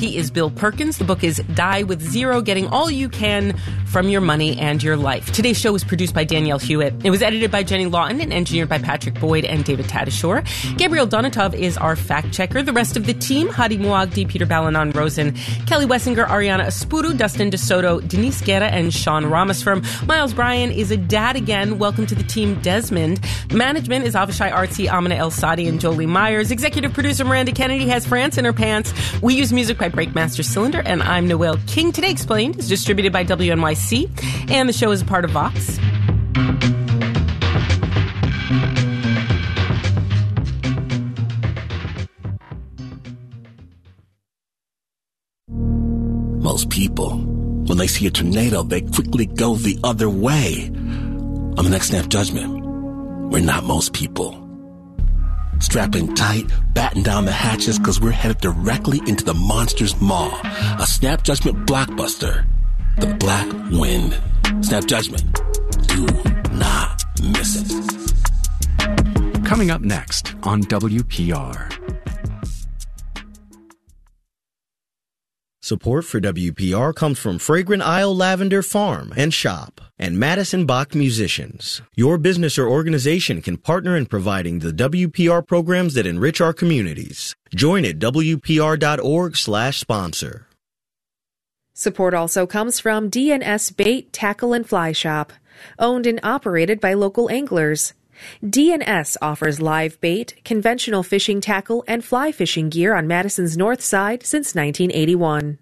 He is Bill Perkins. The book is Die with Zero, Getting All You Can from Your Money and Your Life. Today's show was produced by Danielle Hewitt. It was edited by Jenny Lawton and engineered by Patrick Boyd and David Tadashore. Gabriel Donatov is our fact checker. The rest of the team, Hadi Muagdi, Peter Balanon Rosen, Kelly Wessinger, Ariana Espuru, Dustin DeSoto, Denise Guerra, and Sean Ramasfirm. Miles Bryan is a dad again. Welcome to the team, Desmond. Management is Avishai Artsy, Amina El Sadi, and Jolie Myers. Executive producer Miranda Kennedy has France in her pants. We use music by Breakmaster Cylinder, and I'm Noelle King. Today Explained is distributed by WNYC, and the show is a part of Vox. Most people, when they see a tornado, they quickly go the other way. On the next Snap Judgment, we're not most people. Strapping tight, batten down the hatches, because we're headed directly into the Monsters Maw, a Snap Judgment blockbuster, The Black Wind. Snap Judgment. Do not miss it. Coming up next on WPR. Support for WPR comes from Fragrant Isle Lavender Farm and Shop and Madison Bach Musicians. Your business or organization can partner in providing the WPR programs that enrich our communities. Join at WPR.org/sponsor. Support also comes from D&S Bait, Tackle, and Fly Shop, owned and operated by local anglers. D&S offers live bait, conventional fishing tackle, and fly fishing gear on Madison's North Side since 1981.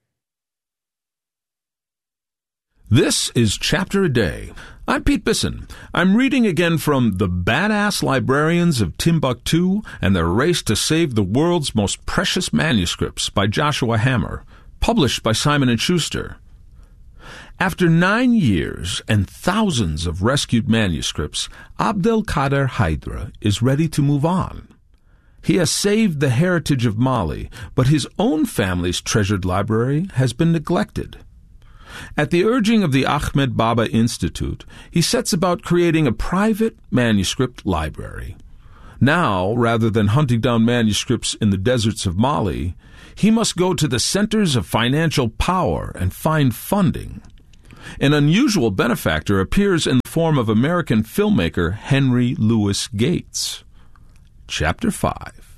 This is Chapter a Day. I'm Pete Bisson. I'm reading again from The Badass Librarians of Timbuktu and Their Race to Save the World's Most Precious Manuscripts by Joshua Hammer, published by Simon & Schuster. After 9 years and thousands of rescued manuscripts, Abdelkader Haidra is ready to move on. He has saved the heritage of Mali, but his own family's treasured library has been neglected. At the urging of the Ahmed Baba Institute, he sets about creating a private manuscript library. Now, rather than hunting down manuscripts in the deserts of Mali, he must go to the centers of financial power and find funding. An unusual benefactor appears in the form of American filmmaker Henry Louis Gates. Chapter 5.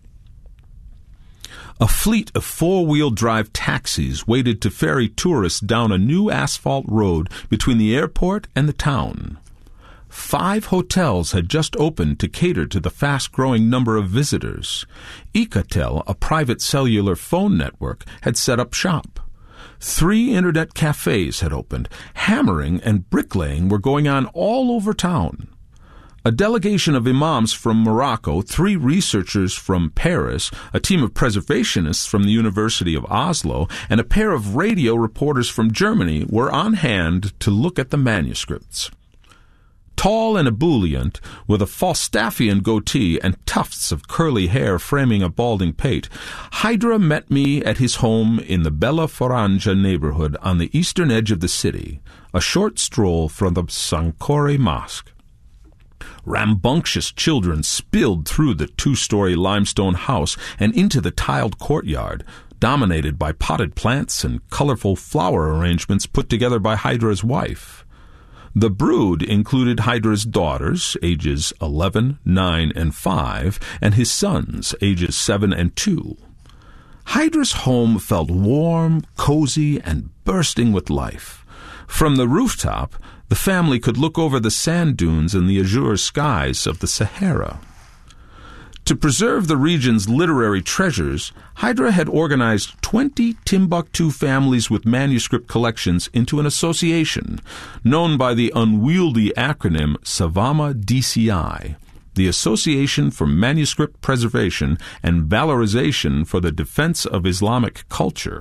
A fleet of four-wheel drive taxis waited to ferry tourists down a new asphalt road between the airport and the town. 5 hotels had just opened to cater to the fast-growing number of visitors. Ecotel, a private cellular phone network, had set up shop. 3 internet cafes had opened. Hammering and bricklaying were going on all over town. A delegation of imams from Morocco, 3 researchers from Paris, a team of preservationists from the University of Oslo, and a pair of radio reporters from Germany were on hand to look at the manuscripts. Tall and ebullient, with a Falstaffian goatee and tufts of curly hair framing a balding pate, Haidra met me at his home in the Bella Faranja neighborhood on the eastern edge of the city, a short stroll from the Sankore Mosque. Rambunctious children spilled through the 2-story limestone house and into the tiled courtyard, dominated by potted plants and colorful flower arrangements put together by Haidra's wife. The brood included Haidra's daughters, ages 11, 9, and 5, and his sons, ages 7 and 2. Haidra's home felt warm, cozy, and bursting with life. From the rooftop, the family could look over the sand dunes and the azure skies of the Sahara. To preserve the region's literary treasures, Haidra had organized 20 Timbuktu families with manuscript collections into an association, known by the unwieldy acronym SAVAMA DCI, the Association for Manuscript Preservation and Valorization for the Defense of Islamic Culture.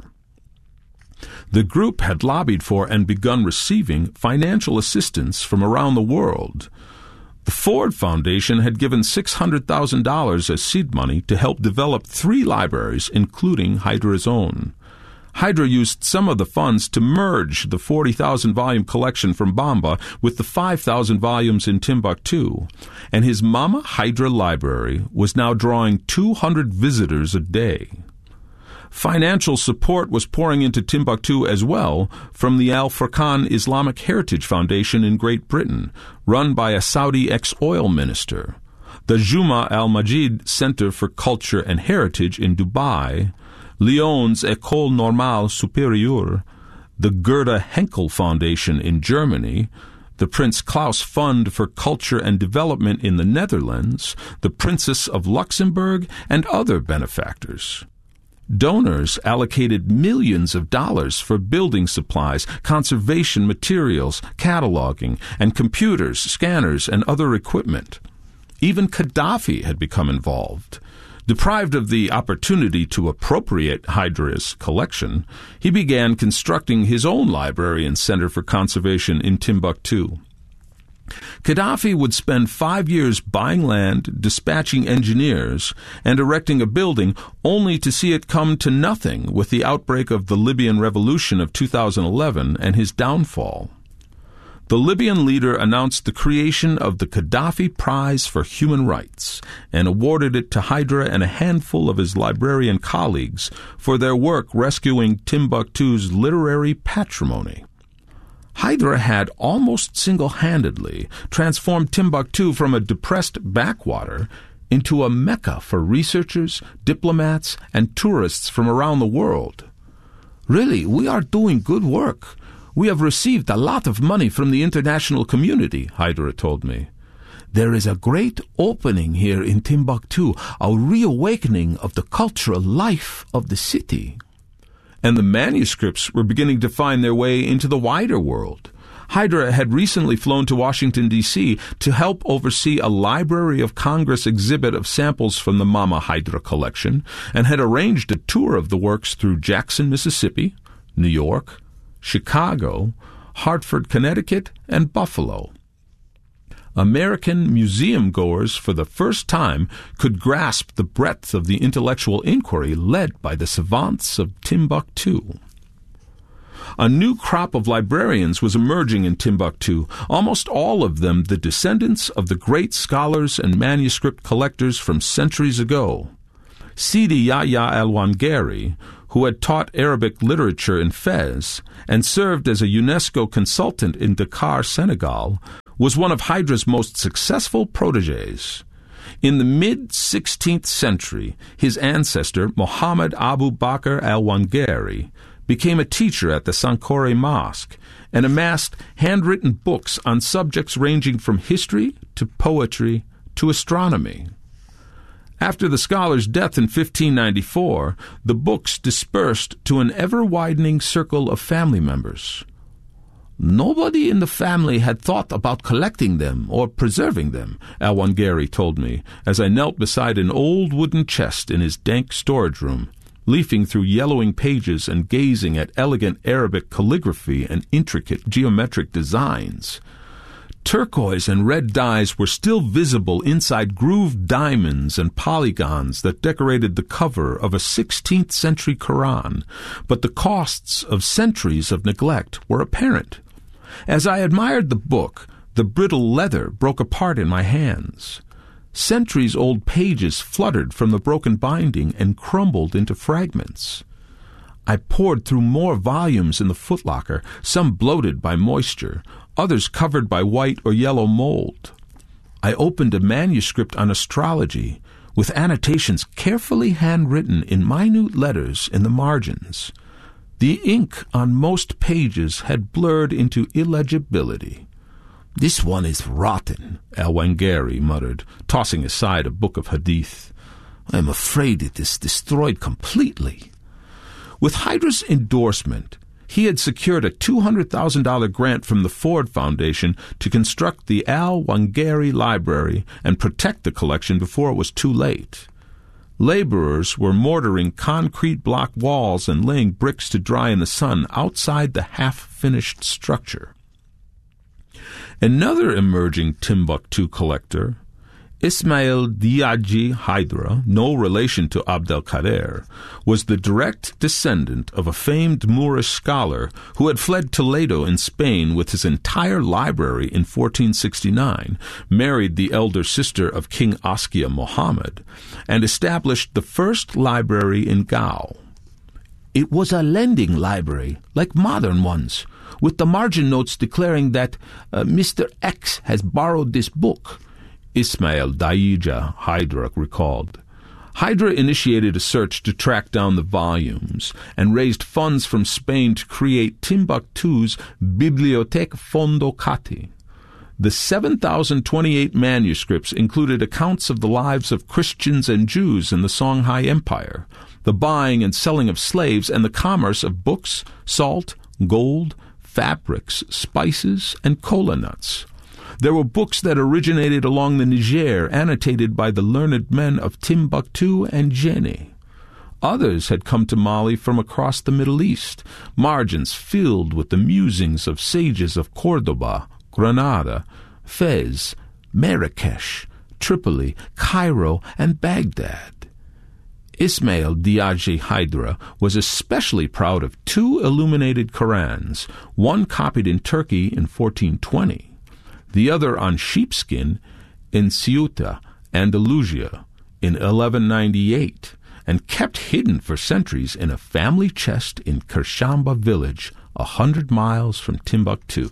The group had lobbied for and begun receiving financial assistance from around the world. The Ford Foundation had given $600,000 as seed money to help develop 3 libraries, including Haidra's own. Haidra used some of the funds to merge the 40,000-volume collection from Bamba with the 5,000 volumes in Timbuktu, and his Mama Haidra Library was now drawing 200 visitors a day. Financial support was pouring into Timbuktu as well from the Al Furqan Islamic Heritage Foundation in Great Britain, run by a Saudi ex-oil minister, the Juma Al-Majid Center for Culture and Heritage in Dubai, Lyon's École Normale Supérieure, the Gerda Henkel Foundation in Germany, the Prince Claus Fund for Culture and Development in the Netherlands, the Princess of Luxembourg, and other benefactors. Donors allocated millions of dollars for building supplies, conservation materials, cataloging, and computers, scanners, and other equipment. Even Gaddafi had become involved. Deprived of the opportunity to appropriate Hydra's collection, he began constructing his own library and center for conservation in Timbuktu. Gaddafi would spend 5 years buying land, dispatching engineers, and erecting a building only to see it come to nothing with the outbreak of the Libyan Revolution of 2011 and his downfall. The Libyan leader announced the creation of the Gaddafi Prize for Human Rights and awarded it to Hydra and a handful of his librarian colleagues for their work rescuing Timbuktu's literary patrimony. Hydra had almost single-handedly transformed Timbuktu from a depressed backwater into a mecca for researchers, diplomats, and tourists from around the world. Really, we are doing good work. We have received a lot of money from the international community, Hydra told me. There is a great opening here in Timbuktu, a reawakening of the cultural life of the city. And the manuscripts were beginning to find their way into the wider world. Hydra had recently flown to Washington, D.C. to help oversee a Library of Congress exhibit of samples from the Mama Hydra collection and had arranged a tour of the works through Jackson, Mississippi, New York, Chicago, Hartford, Connecticut, and Buffalo. American museum-goers for the first time could grasp the breadth of the intellectual inquiry led by the savants of Timbuktu. A new crop of librarians was emerging in Timbuktu, almost all of them the descendants of the great scholars and manuscript collectors from centuries ago. Sidi Yahya al-Wangari, who had taught Arabic literature in Fez and served as a UNESCO consultant in Dakar, Senegal, was one of Hydra's most successful protégés. In the mid-16th century, his ancestor, Muhammad Abu Bakr al-Wangari, became a teacher at the Sankore Mosque and amassed handwritten books on subjects ranging from history to poetry to astronomy. After the scholar's death in 1594, the books dispersed to an ever-widening circle of family members. Nobody in the family had thought about collecting them or preserving them, al-Wangari told me, as I knelt beside an old wooden chest in his dank storage room, leafing through yellowing pages and gazing at elegant Arabic calligraphy and intricate geometric designs. Turquoise and red dyes were still visible inside grooved diamonds and polygons that decorated the cover of a 16th century Quran, but the costs of centuries of neglect were apparent. As I admired the book, the brittle leather broke apart in my hands. Centuries-old pages fluttered from the broken binding and crumbled into fragments. I pored through more volumes in the footlocker, some bloated by moisture, others covered by white or yellow mold. I opened a manuscript on astrology, with annotations carefully handwritten in minute letters in the margins. The ink on most pages had blurred into illegibility. "This one is rotten," al-Wangari muttered, tossing aside a book of hadith. "I am afraid it is destroyed completely." With Hydra's endorsement, he had secured a $200,000 grant from the Ford Foundation to construct the al-Wangari Library and protect the collection before it was too late. Laborers were mortaring concrete block walls and laying bricks to dry in the sun outside the half-finished structure. Another emerging Timbuktu collector, Ismail Diadji Hydra, no relation to Abdelkader, was the direct descendant of a famed Moorish scholar who had fled Toledo in Spain with his entire library in 1469, married the elder sister of King Askia Muhammad, and established the first library in Gao. It was a lending library, like modern ones, with the margin notes declaring that Mr. X has borrowed this book, Ismail Daija Hydra recalled. Hydra initiated a search to track down the volumes and raised funds from Spain to create Timbuktu's Biblioteca Fondo Kati. The 7,028 manuscripts included accounts of the lives of Christians and Jews in the Songhai Empire, the buying and selling of slaves, and the commerce of books, salt, gold, fabrics, spices, and kola nuts. There were books that originated along the Niger, annotated by the learned men of Timbuktu and Djenné. Others had come to Mali from across the Middle East, margins filled with the musings of sages of Cordoba, Granada, Fez, Marrakesh, Tripoli, Cairo, and Baghdad. Ismail Daija Hydra was especially proud of 2 illuminated Qurans, one copied in Turkey in 1420, the other on sheepskin in Ceuta, Andalusia, in 1198, and kept hidden for centuries in a family chest in Kershamba village, 100 miles from Timbuktu.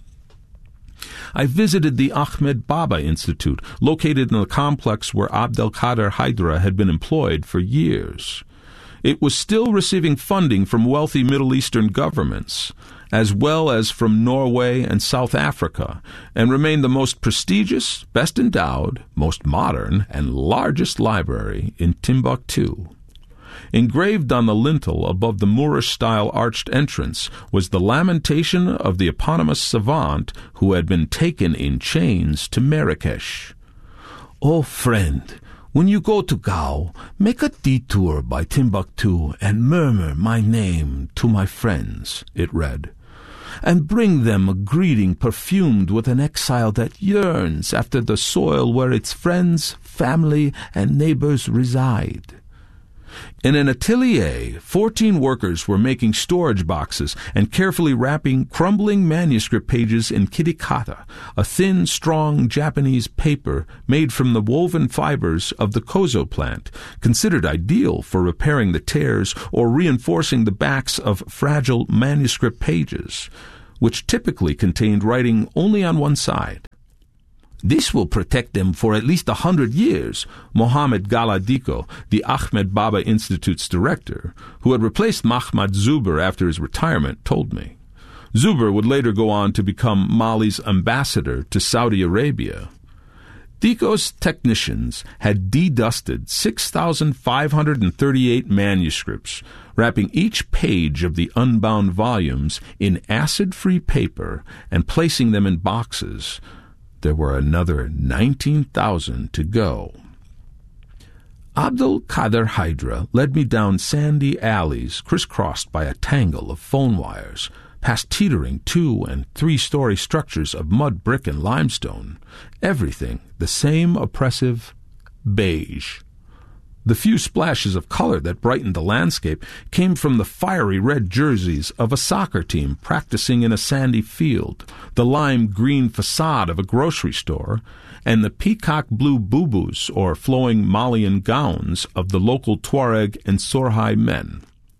I visited the Ahmed Baba Institute, located in the complex where Abdelkader Hydra had been employed for years. It was still receiving funding from wealthy Middle Eastern governments, as well as from Norway and South Africa, and remained the most prestigious, best endowed, most modern, and largest library in Timbuktu. Engraved on the lintel above the Moorish-style arched entrance was the lamentation of the eponymous savant who had been taken in chains to Marrakesh. "O friend, when you go to Gao, make a detour by Timbuktu and murmur my name to my friends," it read, "and bring them a greeting perfumed with an exile that yearns after the soil where its friends, family, and neighbors reside." In an atelier, 14 workers were making storage boxes and carefully wrapping crumbling manuscript pages in kitikata, a thin, strong Japanese paper made from the woven fibers of the kozo plant, considered ideal for repairing the tears or reinforcing the backs of fragile manuscript pages, which typically contained writing only on one side. "This will protect them for at least 100 years, Mohammed Galadiko, the Ahmed Baba Institute's director, who had replaced Mahmoud Zuber after his retirement, told me. Zuber would later go on to become Mali's ambassador to Saudi Arabia. Diko's technicians had dedusted 6,538 manuscripts, wrapping each page of the unbound volumes in acid-free paper and placing them in boxes. There were another 19,000 to go. Abdelkader Hydra led me down sandy alleys crisscrossed by a tangle of phone wires, past teetering 2- and 3-story structures of mud, brick, and limestone, everything the same oppressive beige. The few splashes of color that brightened the landscape came from the fiery red jerseys of a soccer team practicing in a sandy field, the lime-green facade of a grocery store, and the peacock-blue bubus, or flowing Malian gowns, of the local Tuareg and Sorhai men.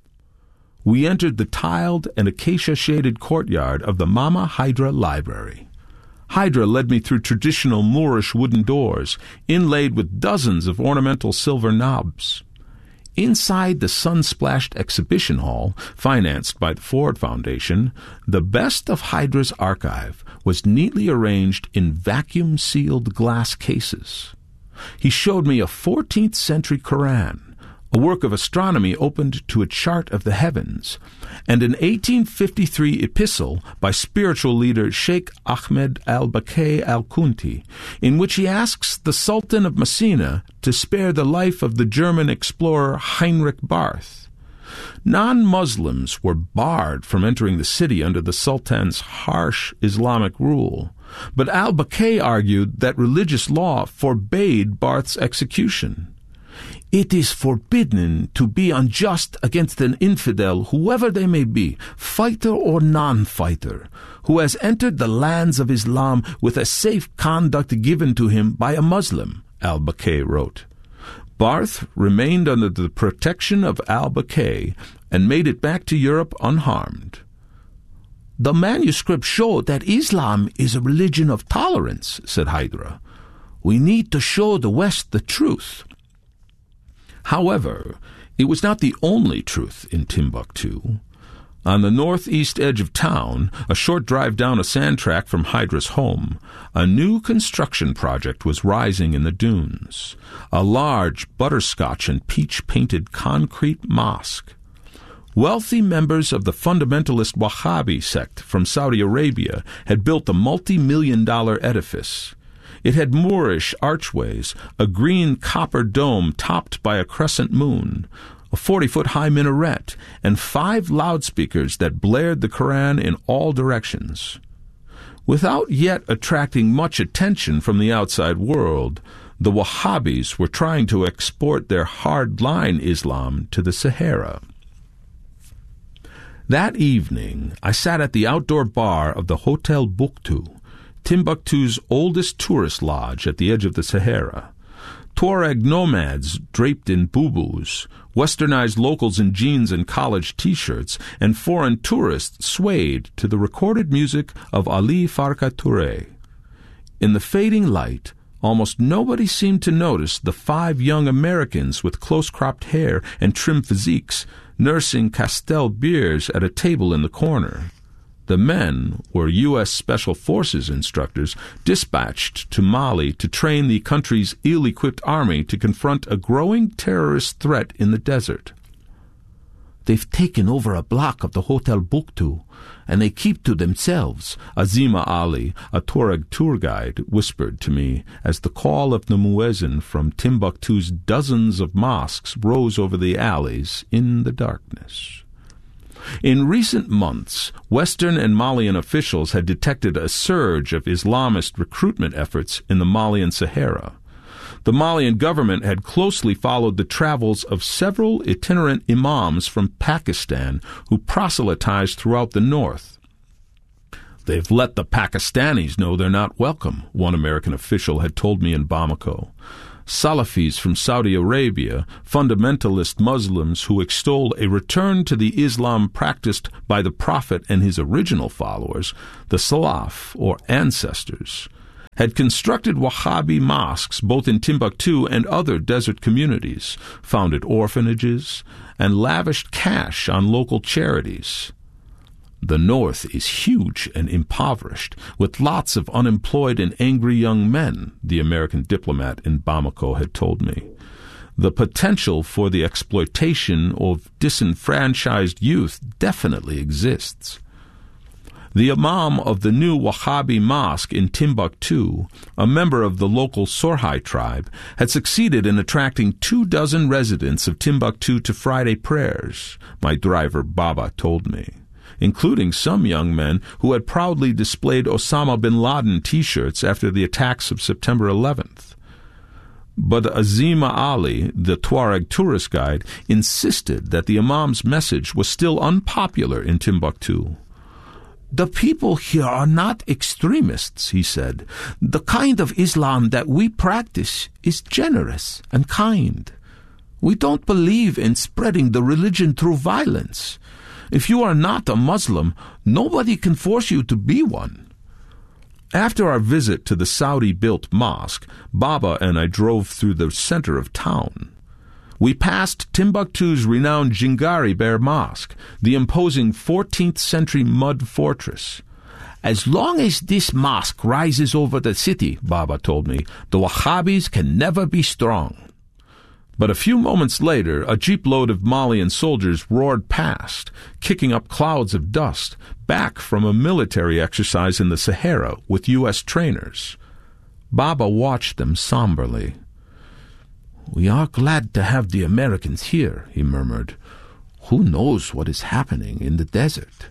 We entered the tiled and acacia-shaded courtyard of the Mama Hydra Library. Hydra led me through traditional Moorish wooden doors, inlaid with dozens of ornamental silver knobs. Inside the sun-splashed exhibition hall, financed by the Ford Foundation, the best of Hydra's archive was neatly arranged in vacuum-sealed glass cases. He showed me a 14th-century Quran, a work of astronomy opened to a chart of the heavens, and an 1853 epistle by spiritual leader Sheikh Ahmed al-Bakay al-Kunti, in which he asks the Sultan of Messina to spare the life of the German explorer Heinrich Barth. Non-Muslims were barred from entering the city under the Sultan's harsh Islamic rule, but al-Bakay argued that religious law forbade Barth's execution. "It is forbidden to be unjust against an infidel, whoever they may be, fighter or non-fighter, who has entered the lands of Islam with a safe conduct given to him by a Muslim," al-Bakay wrote. Barth remained under the protection of al-Bakay and made it back to Europe unharmed. "The manuscripts show that Islam is a religion of tolerance," said Hydra. "We need to show the West the truth." However, it was not the only truth in Timbuktu. On the northeast edge of town, a short drive down a sand track from Hydra's home, a new construction project was rising in the dunes. A large butterscotch and peach-painted concrete mosque. Wealthy members of the fundamentalist Wahhabi sect from Saudi Arabia had built the multi-million-dollar edifice. It had Moorish archways, a green copper dome topped by a crescent moon, a 40-foot-high minaret, and 5 loudspeakers that blared the Quran in all directions. Without yet attracting much attention from the outside world, the Wahhabis were trying to export their hard-line Islam to the Sahara. That evening, I sat at the outdoor bar of the Hotel Buctu, Timbuktu's oldest tourist lodge at the edge of the Sahara. Tuareg nomads draped in bubus, westernized locals in jeans and college T-shirts, and foreign tourists swayed to the recorded music of Ali Farka Touré. In the fading light, almost nobody seemed to notice the 5 young Americans with close-cropped hair and trim physiques nursing Castel beers at a table in the corner. The men were U.S. Special Forces instructors dispatched to Mali to train the country's ill-equipped army to confront a growing terrorist threat in the desert. "They've taken over a block of the Hotel Buctu, and they keep to themselves," Azima Ali, a Tuareg tour guide, whispered to me as the call of the muezzin from Timbuktu's dozens of mosques rose over the alleys in the darkness. In recent months, Western and Malian officials had detected a surge of Islamist recruitment efforts in the Malian Sahara. The Malian government had closely followed the travels of several itinerant imams from Pakistan who proselytized throughout the north. "They've let the Pakistanis know they're not welcome," one American official had told me in Bamako. Salafis from Saudi Arabia, fundamentalist Muslims who extol a return to the Islam practiced by the Prophet and his original followers, the Salaf, or ancestors, had constructed Wahhabi mosques both in Timbuktu and other desert communities, founded orphanages, and lavished cash on local charities. The North is huge and impoverished, with lots of unemployed and angry young men, the American diplomat in Bamako had told me. The potential for the exploitation of disenfranchised youth definitely exists. The imam of the new Wahhabi mosque in Timbuktu, a member of the local Sorhai tribe, had succeeded in attracting 24 residents of Timbuktu to Friday prayers, my driver Baba told me, including some young men who had proudly displayed Osama bin Laden T-shirts after the attacks of September 11th. But Azima Ali, the Tuareg tourist guide, insisted that the imam's message was still unpopular in Timbuktu. "The people here are not extremists," he said. "The kind of Islam that we practice is generous and kind. We don't believe in spreading the religion through violence. If you are not a Muslim, nobody can force you to be one." After our visit to the Saudi-built mosque, Baba and I drove through the center of town. We passed Timbuktu's renowned Jingari Bear Mosque, the imposing 14th-century mud fortress. "As long as this mosque rises over the city," Baba told me, "the Wahhabis can never be strong." But a few moments later, a jeep-load of Malian soldiers roared past, kicking up clouds of dust, back from a military exercise in the Sahara with U.S. trainers. Baba watched them somberly. "We are glad to have the Americans here," he murmured. "Who knows what is happening in the desert?"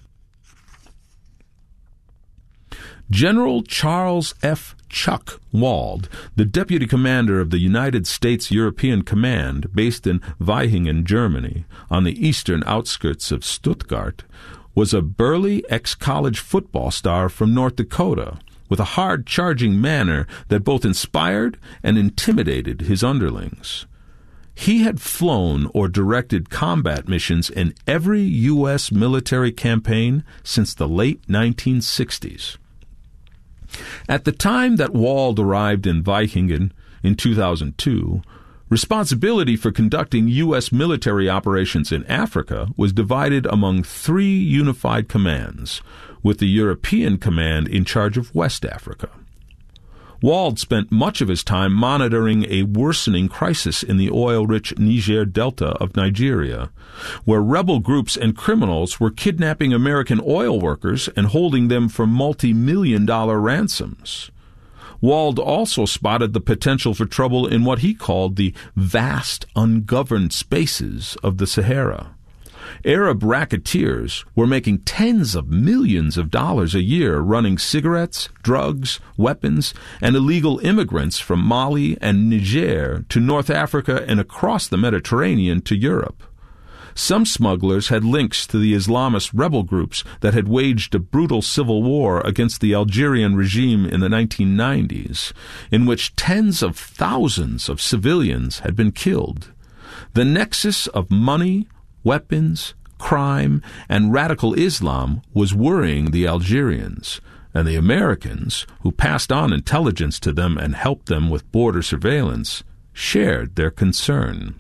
General Charles F. Chuck Wald, the deputy commander of the United States European Command, based in Weihingen, Germany, on the eastern outskirts of Stuttgart, was a burly ex-college football star from North Dakota, with a hard-charging manner that both inspired and intimidated his underlings. He had flown or directed combat missions in every U.S. military campaign since the late 1960s. At the time that Wald arrived in Vikingen in 2002, responsibility for conducting U.S. military operations in Africa was divided among 3 unified commands, with the European Command in charge of West Africa. Wald spent much of his time monitoring a worsening crisis in the oil-rich Niger Delta of Nigeria, where rebel groups and criminals were kidnapping American oil workers and holding them for multi-million-dollar ransoms. Wald also spotted the potential for trouble in what he called the vast, ungoverned spaces of the Sahara. Arab racketeers were making tens of millions of dollars a year running cigarettes, drugs, weapons, and illegal immigrants from Mali and Niger to North Africa and across the Mediterranean to Europe. Some smugglers had links to the Islamist rebel groups that had waged a brutal civil war against the Algerian regime in the 1990s, in which tens of thousands of civilians had been killed. The nexus of money, weapons, crime, and radical Islam was worrying the Algerians, and the Americans, who passed on intelligence to them and helped them with border surveillance, shared their concern.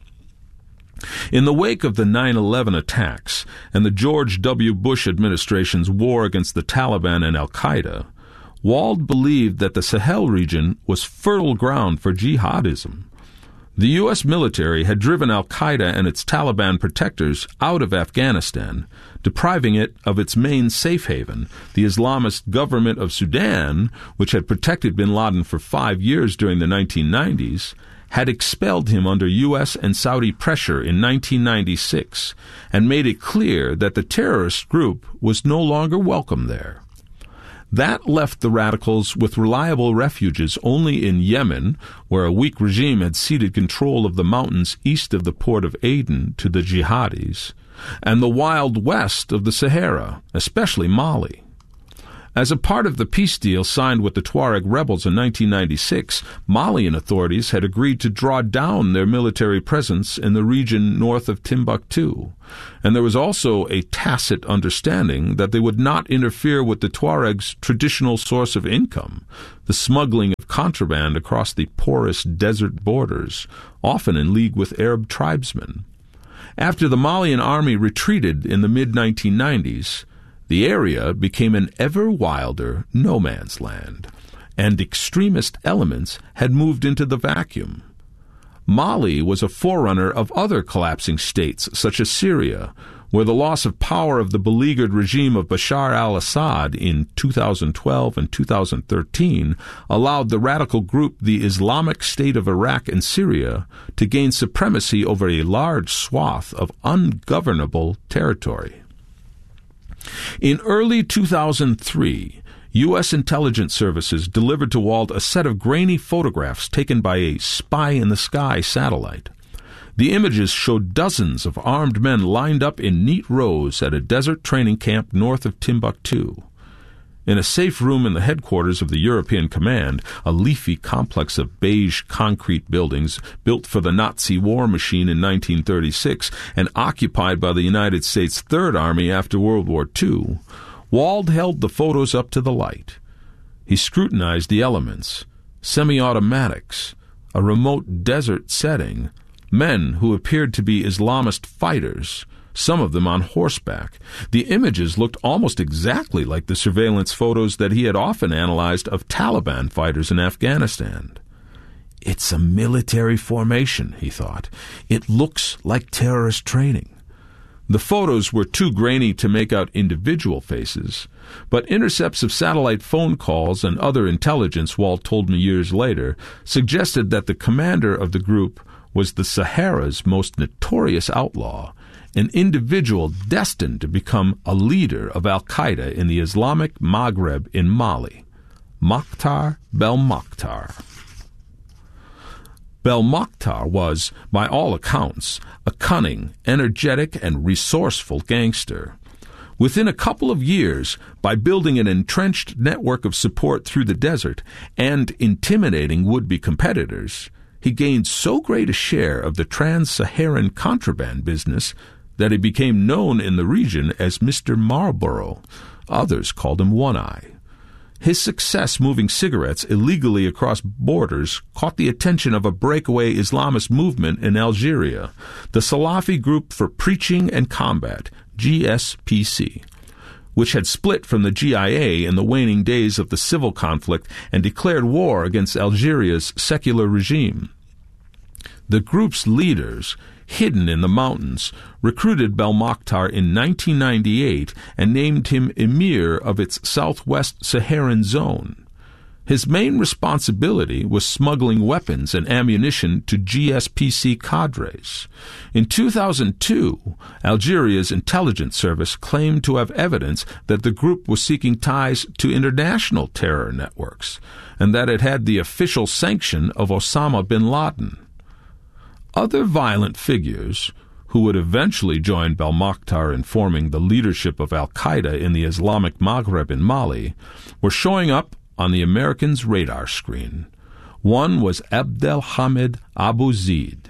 In the wake of the 9/11 attacks and the George W. Bush administration's war against the Taliban and al-Qaeda, Wald believed that the Sahel region was fertile ground for jihadism. The U.S. military had driven al-Qaeda and its Taliban protectors out of Afghanistan, depriving it of its main safe haven, the Islamist government of Sudan, which had protected bin Laden for 5 years during the 1990s, had expelled him under U.S. and Saudi pressure in 1996 and made it clear that the terrorist group was no longer welcome there. That left the radicals with reliable refuges only in Yemen, where a weak regime had ceded control of the mountains east of the port of Aden to the jihadis, and the wild west of the Sahara, especially Mali. As a part of the peace deal signed with the Tuareg rebels in 1996, Malian authorities had agreed to draw down their military presence in the region north of Timbuktu, and there was also a tacit understanding that they would not interfere with the Tuaregs' traditional source of income, the smuggling of contraband across the porous desert borders, often in league with Arab tribesmen. After the Malian army retreated in the mid-1990s, the area became an ever wilder no-man's land, and extremist elements had moved into the vacuum. Mali was a forerunner of other collapsing states, such as Syria, where the loss of power of the beleaguered regime of Bashar al-Assad in 2012 and 2013 allowed the radical group the Islamic State of Iraq and Syria to gain supremacy over a large swath of ungovernable territory. In early 2003, U.S. intelligence services delivered to Wald a set of grainy photographs taken by a spy-in-the-sky satellite. The images showed dozens of armed men lined up in neat rows at a desert training camp north of Timbuktu. In a safe room in the headquarters of the European Command, a leafy complex of beige concrete buildings built for the Nazi war machine in 1936 and occupied by the United States Third Army after World War II, Wald held the photos up to the light. He scrutinized the elements, semi-automatics, a remote desert setting, men who appeared to be Islamist fighters, some of them on horseback. The images looked almost exactly like the surveillance photos that he had often analyzed of Taliban fighters in Afghanistan. It's a military formation, he thought. It looks like terrorist training. The photos were too grainy to make out individual faces, but intercepts of satellite phone calls and other intelligence, Wald told me years later, suggested that the commander of the group was the Sahara's most notorious outlaw, an individual destined to become a leader of al-Qaeda in the Islamic Maghreb in Mali, Mokhtar Belmokhtar. Belmokhtar was, by all accounts, a cunning, energetic, and resourceful gangster. Within a couple of years, by building an entrenched network of support through the desert and intimidating would-be competitors, he gained so great a share of the trans-Saharan contraband business that he became known in the region as Mr. Marlboro. Others called him One-Eye. His success moving cigarettes illegally across borders caught the attention of a breakaway Islamist movement in Algeria, the Salafi Group for Preaching and Combat, GSPC, which had split from the GIA in the waning days of the civil conflict and declared war against Algeria's secular regime. The group's leaders, hidden in the mountains, recruited Belmokhtar in 1998 and named him emir of its southwest Saharan zone. His main responsibility was smuggling weapons and ammunition to GSPC cadres. In 2002, Algeria's intelligence service claimed to have evidence that the group was seeking ties to international terror networks, and that it had the official sanction of Osama bin Laden. Other violent figures, who would eventually join Belmokhtar in forming the leadership of al-Qaeda in the Islamic Maghreb in Mali, were showing up on the Americans' radar screen. One was Abdelhamid Abu Zaid.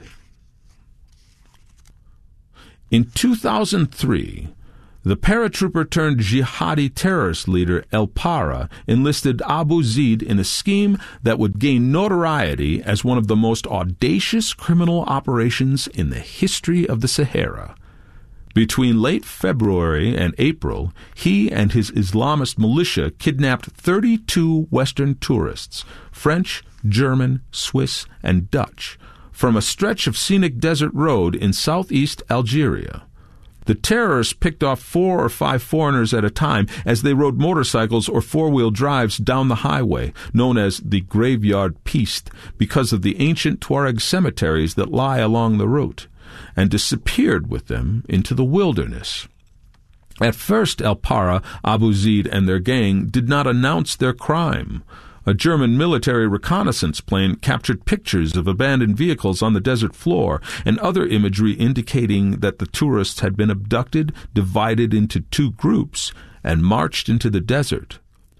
In 2003, the paratrooper-turned-jihadi terrorist leader El Para enlisted Abu Zaid in a scheme that would gain notoriety as one of the most audacious criminal operations in the history of the Sahara. Between late February and April, he and his Islamist militia kidnapped 32 Western tourists, French, German, Swiss, and Dutch, from a stretch of scenic desert road in southeast Algeria. The terrorists picked off 4 or 5 foreigners at a time as they rode motorcycles or four-wheel drives down the highway, known as the Graveyard Piste, because of the ancient Tuareg cemeteries that lie along the route, and disappeared with them into the wilderness. At first, El Para, Abu Zaid, and their gang did not announce their crime. A German military reconnaissance plane captured pictures of abandoned vehicles on the desert floor and other imagery indicating that the tourists had been abducted, divided into 2 groups, and marched into the desert.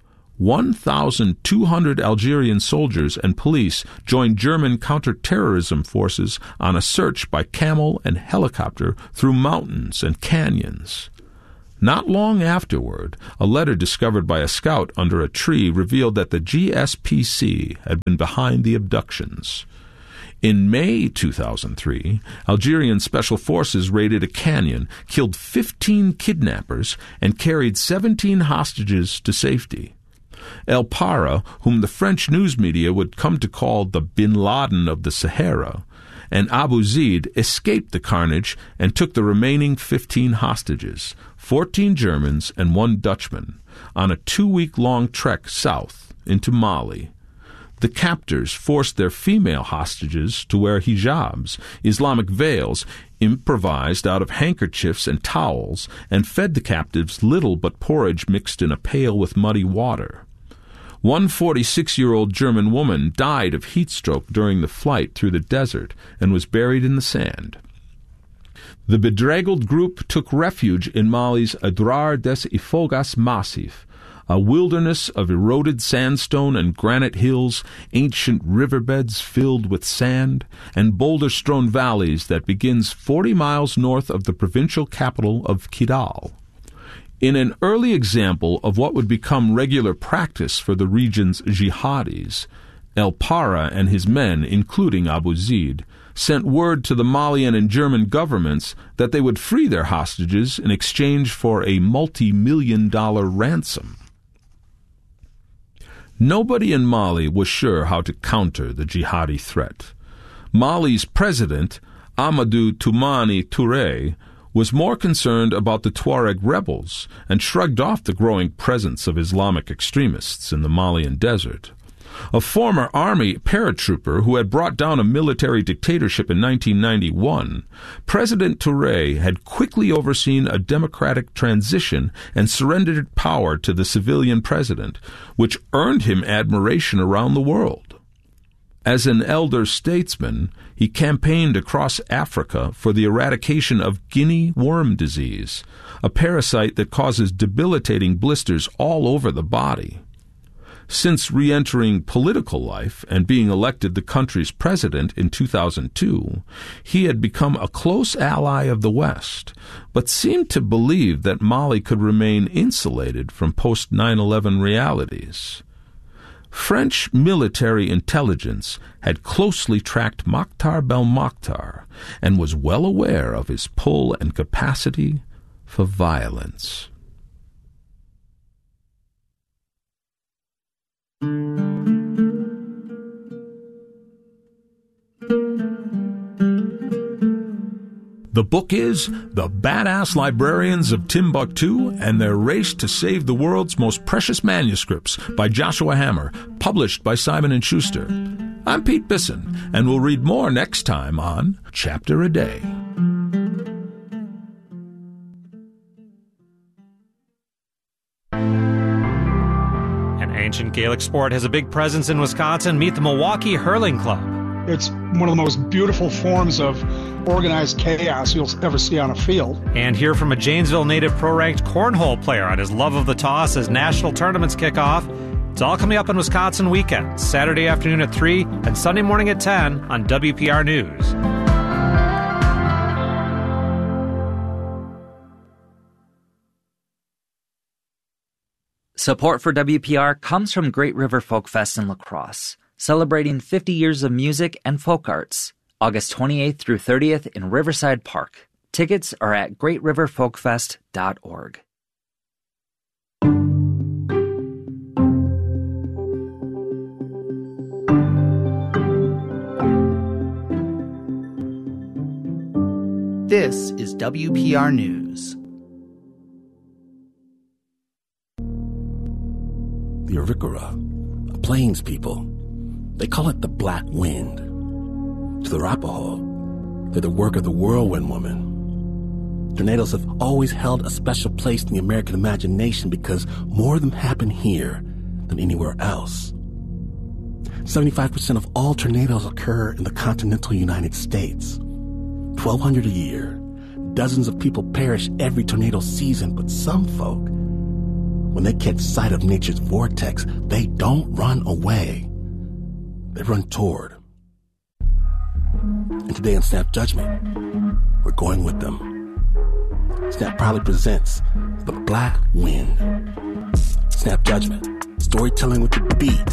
1,200 Algerian soldiers and police joined German counter-terrorism forces on a search by camel and helicopter through mountains and canyons. Not long afterward, a letter discovered by a scout under a tree revealed that the GSPC had been behind the abductions. In May 2003, Algerian special forces raided a canyon, killed 15 kidnappers, and carried 17 hostages to safety. El Para, whom the French news media would come to call the Bin Laden of the Sahara, and Abu Zaid escaped the carnage and took the remaining 15 hostages, 14 Germans and 1 Dutchman, on a 2-week-long trek south into Mali. The captors forced their female hostages to wear hijabs, Islamic veils, improvised out of handkerchiefs and towels, and fed the captives little but porridge mixed in a pail with muddy water. One 46-year-old German woman died of heat stroke during the flight through the desert and was buried in the sand. The bedraggled group took refuge in Mali's Adrar des Ifogas Massif, a wilderness of eroded sandstone and granite hills, ancient riverbeds filled with sand, and boulder-strewn valleys that begins 40 miles north of the provincial capital of Kidal. In an early example of what would become regular practice for the region's jihadis, El Para and his men, including Abu Zaid, sent word to the Malian and German governments that they would free their hostages in exchange for a multi-million-dollar ransom. Nobody in Mali was sure how to counter the jihadi threat. Mali's president, Amadou Toumani Touré, was more concerned about the Tuareg rebels and shrugged off the growing presence of Islamic extremists in the Malian desert. A former army paratrooper who had brought down a military dictatorship in 1991, President Touré had quickly overseen a democratic transition and surrendered power to the civilian president, which earned him admiration around the world. As an elder statesman, he campaigned across Africa for the eradication of Guinea worm disease, a parasite that causes debilitating blisters all over the body. Since re-entering political life and being elected the country's president in 2002, he had become a close ally of the West, but seemed to believe that Mali could remain insulated from post-9/11 realities. French military intelligence had closely tracked Mokhtar Belmokhtar and was well aware of his pull and capacity for violence. The book is The Badass Librarians of Timbuktu and Their Race to Save the World's Most Precious Manuscripts by Joshua Hammer, published by Simon & Schuster. I'm Pete Bisson, and we'll read more next time on Chapter a Day. An ancient Gaelic sport has a big presence in Wisconsin. Meet the Milwaukee Hurling Club. It's one of the most beautiful forms of organized chaos you'll ever see on a field. And hear from a Janesville native pro-ranked cornhole player on his love of the toss as national tournaments kick off. It's all coming up on Wisconsin Weekend, Saturday afternoon at 3 and Sunday morning at 10 on WPR News. Support for WPR comes from Great River Folk Fest in La Crosse, celebrating 50 years of music and folk arts, August 28th through 30th in Riverside Park. Tickets are at greatriverfolkfest.org. This is WPR News. The Arikara, a Plains people, they call it the Black Wind. To the Arapaho, they're the work of the Whirlwind Woman. Tornadoes have always held a special place in the American imagination because more of them happen here than anywhere else. 75% of all tornadoes occur in the continental United States. 1,200 a year. Dozens of people perish every tornado season, but some folk, when they catch sight of nature's vortex, they don't run away. They run toward. And today on Snap Judgment, we're going with them. Snap proudly presents The Black Wind. Snap Judgment, storytelling with the beat.